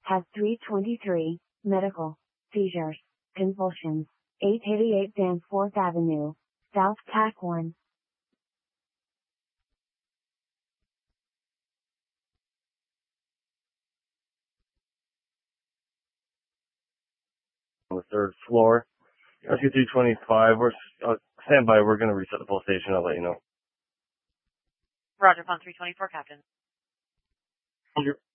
has 323, medical, seizures, convulsions, 888 Danforth Avenue, South TAC 1. On the third floor. Rescue 325, we're stand by. We're going to reset the pulse station. I'll let you know. Roger, Pond 324, Captain. Roger.